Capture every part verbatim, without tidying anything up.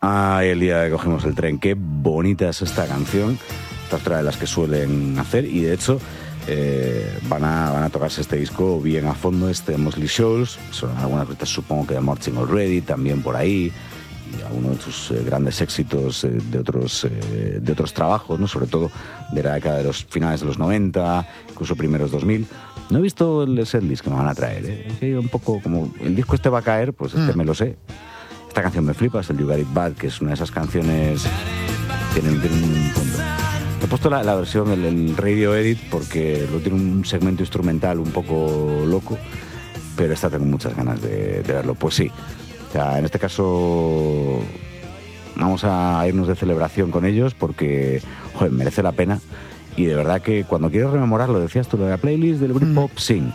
Ah, el día que cogimos el tren. Qué bonita es esta canción. Esta es otra de las que suelen hacer. Y de hecho, eh, van, a, van a tocarse este disco bien a fondo, este Mosley Shoals. Son algunas cosas, supongo que de Marching Already, también por ahí. Y algunos de sus eh, grandes éxitos eh, de, otros, eh, de otros trabajos, ¿no? Sobre todo de la década de los finales de los noventa, incluso primeros dos mil. No he visto el setlist que me van a traer, ¿eh? Es que un poco como el disco este va a caer, pues este mm. me lo sé. Esta canción me flipa, es el You Got It Bad, que es una de esas canciones que tienen, tienen un punto. He puesto la, la versión, el, el radio edit, porque lo tiene un segmento instrumental un poco loco, pero esta tengo muchas ganas de, de verlo. Pues sí, o sea, en este caso vamos a irnos de celebración con ellos porque, joder, merece la pena. Y de verdad que cuando quieres rememorar, lo decías tú, lo de la playlist del Britpop, mm. sí.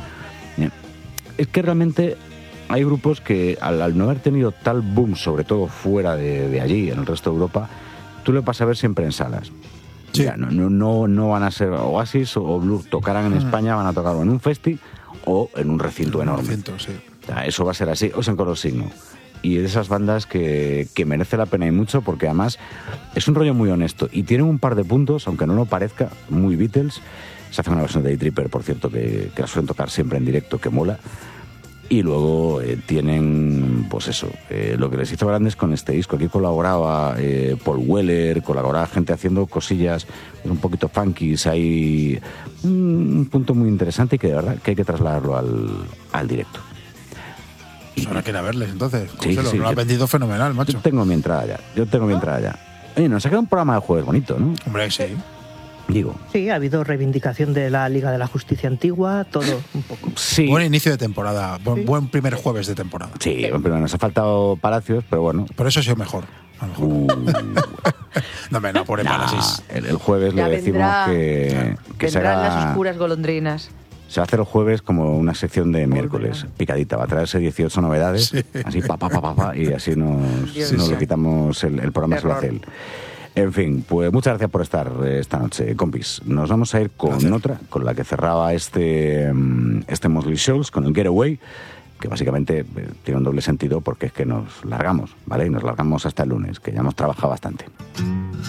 Es que realmente hay grupos que al, al no haber tenido tal boom, sobre todo fuera de, de allí, en el resto de Europa, tú lo vas a ver siempre en salas. Sí. Ya, no, no, no, no van a ser Oasis o Blur, tocarán en mm. España, van a tocar en un festi o en un recinto en enorme. Un recinto, sí. O sea, eso va a ser así, o sea, en Color Signo. Y de esas bandas que, que merece la pena y mucho, porque además es un rollo muy honesto y tienen un par de puntos, aunque no lo parezca, muy Beatles. Se hace una versión de Day Tripper, por cierto, que, que la suelen tocar siempre en directo, que mola. Y luego eh, tienen, pues eso, eh, lo que les hizo grandes con este disco. Aquí colaboraba eh, Paul Weller, colaboraba gente haciendo cosillas un poquito funkies. Hay un punto muy interesante y que de verdad que hay que trasladarlo al, al directo. Pues ahora quiere verles, entonces. Sí, sí, lo ha vendido fenomenal, macho. Yo tengo mi entrada ya, yo tengo mi entrada ya. Oye, nos ha quedado un programa de jueves bonito, ¿no? Hombre, sí. Digo. Sí, ha habido reivindicación de la Liga de la Justicia Antigua, todo un poco. Sí. Buen inicio de temporada, buen, sí. buen primer jueves de temporada. Sí, pero nos ha faltado Palacios, pero bueno. Por eso ha sido mejor. A lo mejor. Uh. no, me no, pobre nah, Palacios. El, el jueves ya le decimos vendrá, que, que vendrán será, las oscuras golondrinas. Se va a hacer el jueves como una sección de miércoles, picadita. Va a traerse dieciocho novedades, sí. así pa, pa, pa, pa, pa, y así nos, sí, nos sí. lo quitamos, el, el programa se lo hace él. En fin, pues muchas gracias por estar esta noche, compis. Nos vamos a ir con gracias. otra, con la que cerraba este, este Mosley Shoals, con el Getaway, que básicamente tiene un doble sentido porque es que nos largamos, ¿vale? Y nos largamos hasta el lunes, que ya hemos trabajado bastante.